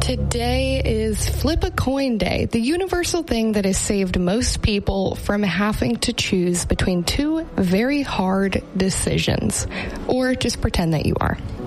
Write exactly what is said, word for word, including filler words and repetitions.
Today is Flip a Coin Day, the universal thing that has saved most people from having to choose between two very hard decisions. Or just pretend that you are.